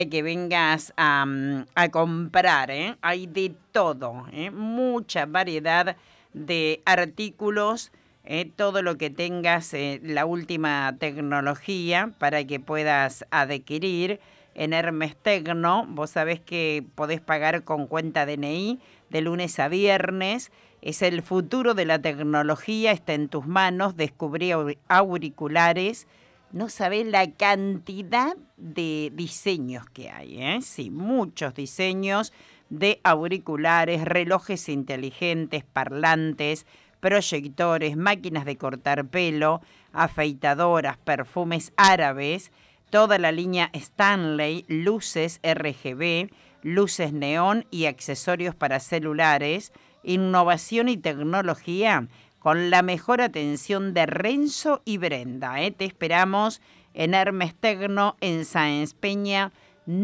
que vengas a comprar, ¿eh? Hay de todo, ¿eh? Mucha variedad de artículos, todo lo que tengas, la última tecnología para que puedas adquirir. En Hermes Tecno, vos sabés que podés pagar con cuenta DNI de lunes a viernes. Es el futuro de la tecnología, está en tus manos. Descubrí auriculares. No sabés la cantidad de diseños que hay, ¿eh? Sí, muchos diseños de auriculares, relojes inteligentes, parlantes, proyectores, máquinas de cortar pelo, afeitadoras, perfumes árabes, toda la línea Stanley, luces RGB, luces neón y accesorios para celulares, innovación y tecnología con la mejor atención de Renzo y Brenda. Te esperamos en Hermes Tecno, en Sáenz Peña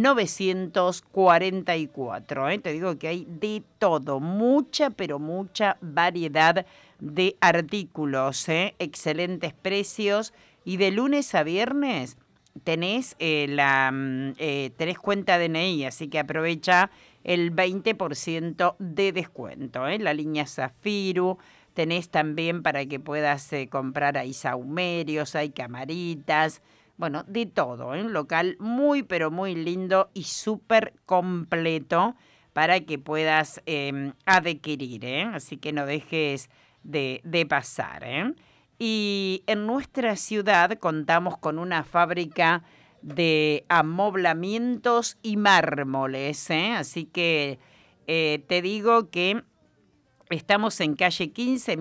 944. Te digo que hay de todo, mucha, pero mucha variedad de artículos, excelentes precios. Y de lunes a viernes tenés, tenés cuenta DNI, así que aprovecha el 20% de descuento. La línea Zafiru. Tenés también para que puedas comprar, hay saumerios, hay camaritas, bueno, de todo. Un local muy, pero muy lindo y súper completo para que puedas adquirir. Así que no dejes de pasar. Y en nuestra ciudad contamos con una fábrica de amoblamientos y mármoles. Así que te digo que estamos en calle 15,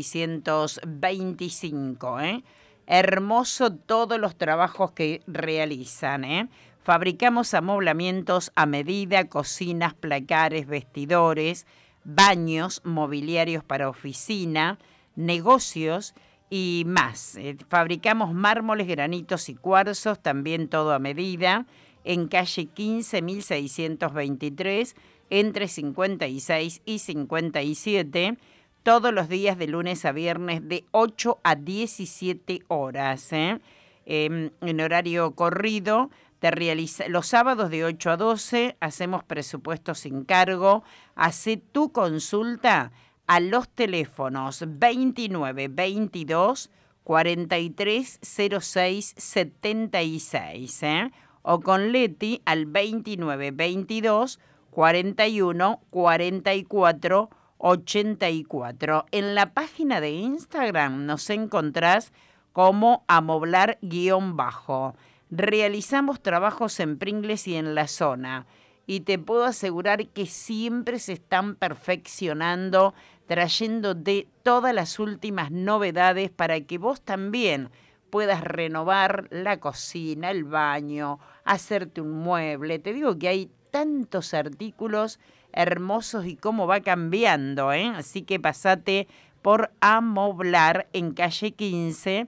1625, Hermoso todos los trabajos que realizan, Fabricamos amoblamientos a medida, cocinas, placares, vestidores, baños, mobiliarios para oficina, negocios y más. Fabricamos mármoles, granitos y cuarzos, también todo a medida, en calle 15, 1623, entre 56 y 57, todos los días de lunes a viernes de 8 a 17 horas. En horario corrido, los sábados de 8 a 12 hacemos presupuesto sin cargo. Hacé tu consulta a los teléfonos 29 22 43 06 76, o con Leti al 29 22 41 44 84. En la página de Instagram nos encontrás como amoblar_. Realizamos trabajos en Pringles y en la zona. Y te puedo asegurar que siempre se están perfeccionando, trayéndote todas las últimas novedades para que vos también puedas renovar la cocina, el baño, hacerte un mueble. Te digo que hay tantos artículos hermosos y cómo va cambiando, Así que pasate por Amoblar en calle 15,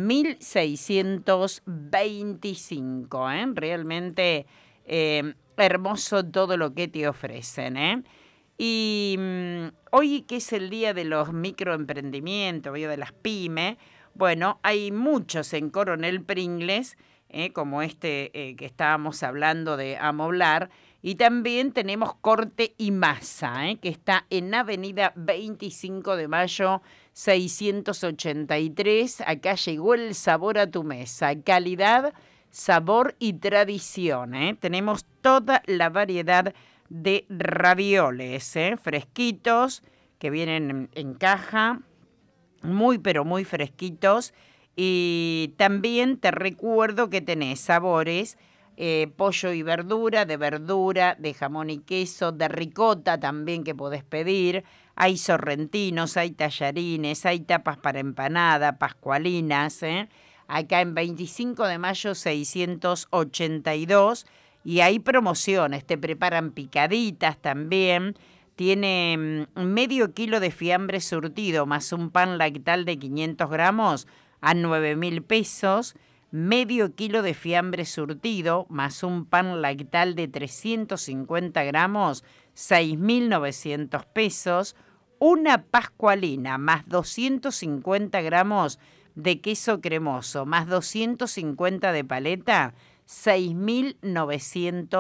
1625, Realmente hermoso todo lo que te ofrecen, Y hoy, que es el día de los microemprendimientos, de las pymes, bueno, hay muchos en Coronel Pringles, como que estábamos hablando de Amoblar, y también tenemos Corte y Masa, que está en Avenida 25 de Mayo 683. Acá llegó el sabor a tu mesa. Calidad, sabor y tradición. Tenemos toda la variedad de ravioles, fresquitos, que vienen en caja, muy pero muy fresquitos. Y también te recuerdo que tenés sabores, pollo y verdura, de jamón y queso, de ricota también que podés pedir. Hay sorrentinos, hay tallarines, hay tapas para empanada, pascualinas, acá en 25 de mayo 682, y hay promociones, te preparan picaditas también. Tiene medio kilo de fiambre surtido más un pan lactal de 500 gramos a 9.000 pesos, medio kilo de fiambre surtido más un pan lactal de 350 gramos, 6.900 pesos, una pascualina más 250 gramos de queso cremoso más 250 de paleta, 6.900